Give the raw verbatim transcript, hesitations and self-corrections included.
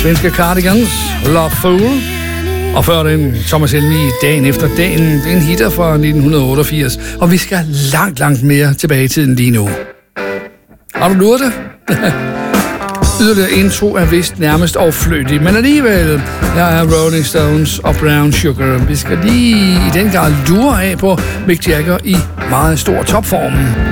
Svenske Cardigans, Love Fool. Og før den, Thomas Helmig, Dagen efter dagen, en hitter fra nitten otteogfirs. Og vi skal langt, langt mere tilbage i tiden lige nu. Har du luret det? Yderligere intro er vist nærmest overflødig, men alligevel, her er Rolling Stones og Brown Sugar. Vi skal lige i den grad lure af på Mick Jagger i meget stor topform.